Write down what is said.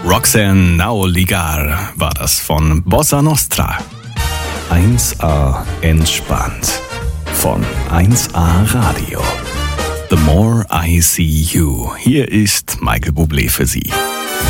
Roxanne Naoligar war das von Bossa Nostra. 1A entspannt von 1A Radio. The More I See You. Hier ist Michael Bublé für Sie.